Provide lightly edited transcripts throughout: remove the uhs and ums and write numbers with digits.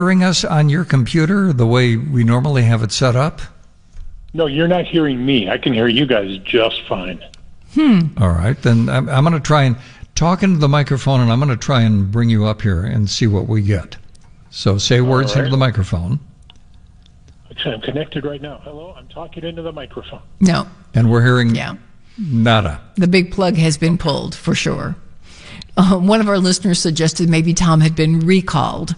hearing us on your computer the way we normally have it set up? No, you're not hearing me. I can hear you guys just fine. All right, then I'm going to try and talk into the microphone, and I'm going to try and bring you up here and see what we get. So say words into the microphone. Actually, I'm connected right now. Hello, I'm talking into the microphone. No. And we're hearing nada. The big plug has been pulled, for sure. One of our listeners suggested maybe Tom had been recalled.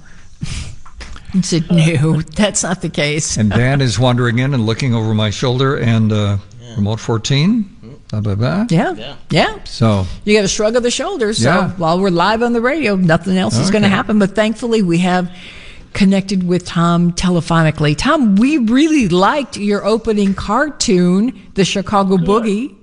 I said, no, that's not the case. And Dan is wandering in and looking over my shoulder, and remote 14. Blah, blah, blah. Yeah. So you got a shrug of the shoulders. So while we're live on the radio, nothing else is going to happen. But thankfully, we have connected with Tom telephonically. Tom, we really liked your opening cartoon, the Chicago Boogie.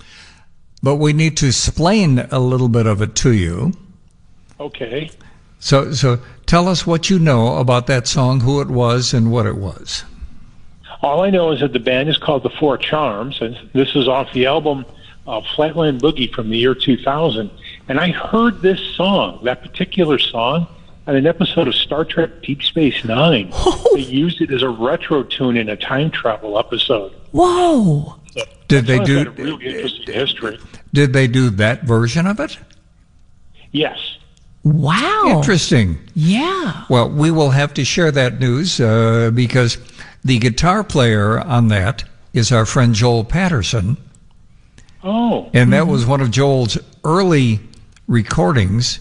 But we need to explain a little bit of it to you. Okay. So tell us what you know about that song, who it was, and what it was. All I know is that the band is called the Four Charms, and this is off the album Flatland Boogie from the year 2000. And I heard this song, that particular song, on an episode of Star Trek Deep Space Nine. They used it as a retro tune in a time travel episode. Whoa! So Did they do? A really interesting history. Did they do that version of it? Yes. Wow! Interesting. Yeah. Well, we will have to share that news because the guitar player on that is our friend Joel Patterson. Oh. And that was one of Joel's early recordings.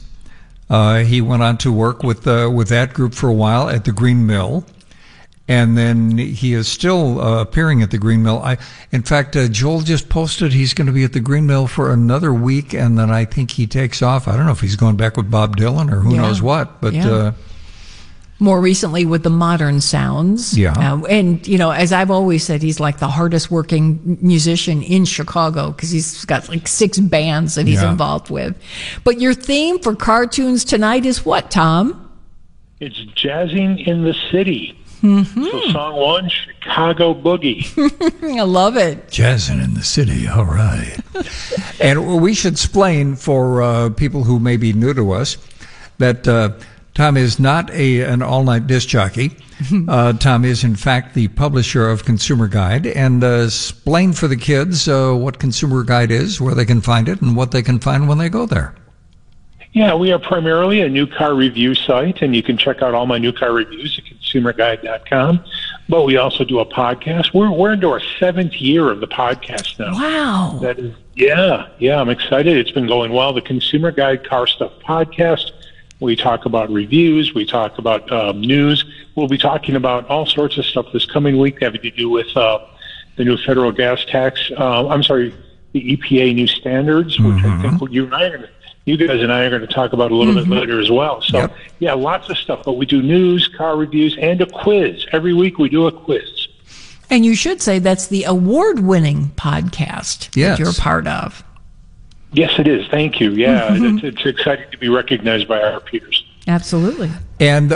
He went on to work with that group for a while at the Green Mill, and then he is still appearing at the Green Mill. In fact, Joel just posted he's going to be at the Green Mill for another week, and then I think he takes off. I don't know if he's going back with Bob Dylan or who knows what, but more recently with the Modern Sounds. And, as I've always said, he's like the hardest working musician in Chicago because he's got like 6 bands that he's involved with. But your theme for cartoons tonight is what, Tom? It's Jazzing in the City. So song 1, Chicago Boogie. I love it. Jazzing in the city, all right. And we should explain for people who may be new to us that Tom is not an all-night disc jockey. Tom is, in fact, the publisher of Consumer Guide. And explain for the kids what Consumer Guide is, where they can find it, and what they can find when they go there. Yeah, we are primarily a new car review site, and you can check out all my new car reviews at consumerguide.com. But we also do a podcast. We're into our 7th year of the podcast now. Wow. That is, I'm excited. It's been going well. The Consumer Guide Car Stuff podcast. We talk about reviews. We talk about news. We'll be talking about all sorts of stuff this coming week having to do with the new federal gas tax. The EPA new standards, which I think you guys and I are going to talk about a little bit later as well. So, lots of stuff. But we do news, car reviews, and a quiz. Every week we do a quiz. And you should say that's the award-winning podcast that you're a part of. Yes, it is. Thank you. Yeah, it's exciting to be recognized by our peers. Absolutely. And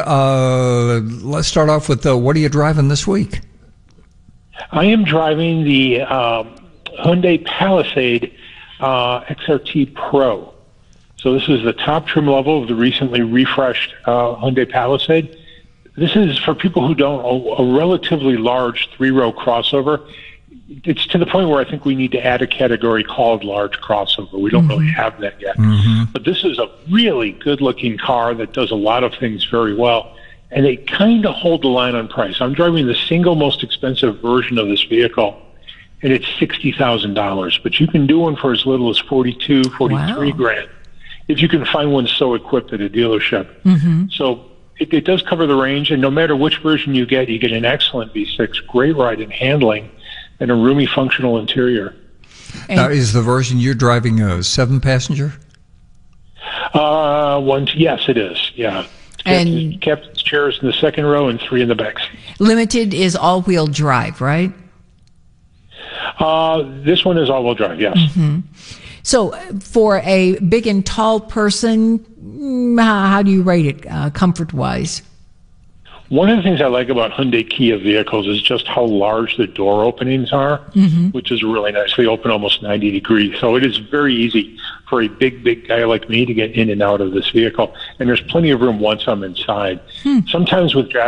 let's start off with what are you driving this week? I am driving the Hyundai Palisade XRT Pro. So this is the top trim level of the recently refreshed Hyundai Palisade. This is, for people who don't, a relatively large 3-row crossover. It's to the point where I think we need to add a category called large crossover. We don't really have that yet. But this is a really good-looking car that does a lot of things very well. And they kind of hold the line on price. I'm driving the single most expensive version of this vehicle, and it's $60,000. But you can do one for as little as $42,000, $43,000 if you can find one so equipped at a dealership. So it does cover the range, and no matter which version you get an excellent V6, great ride and handling, and a roomy, functional interior. Now, is the version you're driving a 7-passenger? Yes, it is. Yeah. And captain's chairs in the second row and 3 in the back seat. Limited is all-wheel drive, right? This one is all-wheel drive, yes. So for a big and tall person, how do you rate it comfort-wise? One of the things I like about Hyundai Kia vehicles is just how large the door openings are, which is really nice. They open almost 90 degrees. So it is very easy for a big guy like me to get in and out of this vehicle. And there's plenty of room once I'm inside. Sometimes with gas